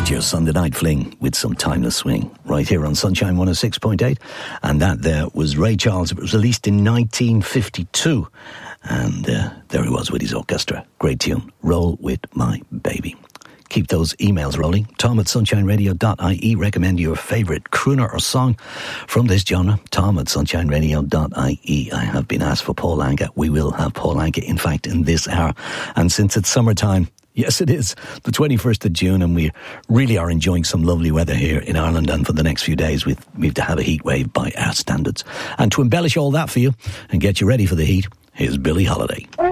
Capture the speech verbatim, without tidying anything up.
Start your Sunday night fling with some timeless swing right here on Sunshine one oh six point eight. And that there was Ray Charles. It was released in nineteen fifty-two. And uh, there he was with his orchestra. Great tune. Roll with My Baby. Keep those emails rolling. Tom at sunshine radio dot I E. Recommend your favourite crooner or song from this genre. Tom at sunshine radio dot I E. I have been asked for Paul Anka. We will have Paul Anka, in fact, in this hour. And since it's summertime, yes, it is the twenty-first of June, and we really are enjoying some lovely weather here in Ireland. And for the next few days, we've, we've to have a heat wave by our standards. And to embellish all that for you and get you ready for the heat, here's Billie Holiday.